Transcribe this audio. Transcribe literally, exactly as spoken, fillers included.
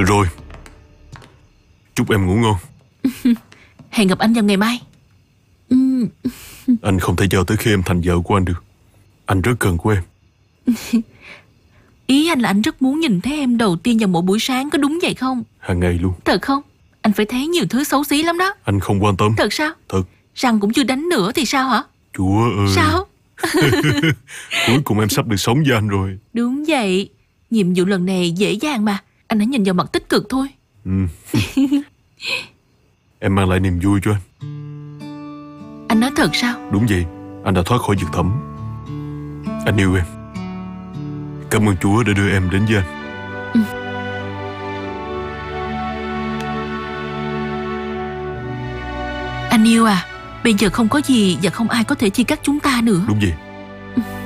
Được rồi, chúc em ngủ ngon. Hẹn gặp anh vào ngày mai. Ừm. Anh không thể chờ tới khi em thành vợ của anh được. Anh rất cần của em. Ý anh là anh rất muốn nhìn thấy em đầu tiên vào mỗi buổi sáng, có đúng vậy không? Hàng ngày luôn. Thật không? Anh phải thấy nhiều thứ xấu xí lắm đó. Anh không quan tâm. Thật sao? Thật. Răng cũng chưa đánh nữa thì sao hả? Chúa ơi. Sao? Cuối cùng em sắp được sống với anh rồi. Đúng vậy. Nhiệm vụ lần này dễ dàng mà. Anh hãy nhìn vào mặt tích cực thôi. Ừ. Em mang lại niềm vui cho anh. Anh nói thật sao? Đúng vậy. Anh đã thoát khỏi vực thẳm. Anh yêu em. Cảm ơn Chúa đã đưa em đến với anh. Ừ. Anh yêu à, bây giờ không có gì và không ai có thể chia cắt chúng ta nữa. Đúng vậy.